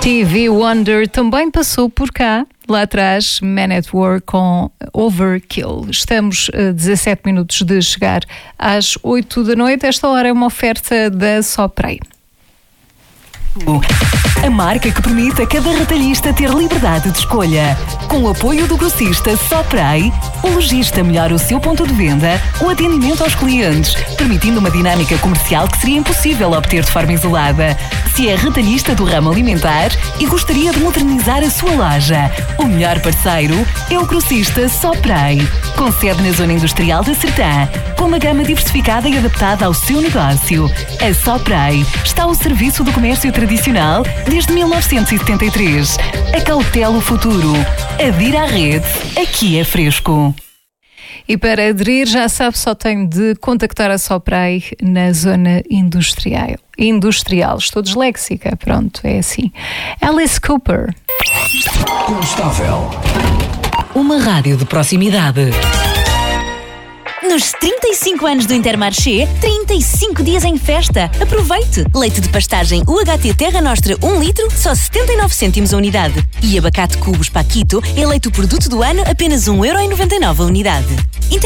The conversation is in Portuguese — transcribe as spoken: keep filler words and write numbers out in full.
Stevie Wonder também passou por cá, lá atrás, Man at Work com Overkill. Estamos a dezassete minutos de chegar às oito da noite. Esta hora é uma oferta da Soprei. A marca que permite a cada retalhista ter liberdade de escolha. Com o apoio do grossista Soprei, o lojista melhora o seu ponto de venda, o atendimento aos clientes, permitindo uma dinâmica comercial que seria impossível obter de forma isolada. Se é retalhista do ramo alimentar e gostaria de modernizar a sua loja, o melhor parceiro é o grossista Soprei, com sede na zona industrial da Sertã, com uma gama diversificada e adaptada ao seu negócio. A Soprei está ao serviço do comércio tradicional desde mil novecentos e setenta e três. Acautela o futuro. Adira à rede. Aqui é fresco. E para aderir, já sabe, só tem de contactar a Soprei na zona industrial. Industrial. Estou disléxica. Pronto, é assim. Alice Cooper. Constável. Uma rádio de proximidade. Nos trinta e cinco anos do Intermarché, trinta e cinco dias em festa. Aproveite! Leite de pastagem U H T Terra Nostra um litro, só setenta e nove cêntimos a unidade. E abacate cubos Paquito, eleito produto do ano, apenas um euro e noventa e nove a unidade.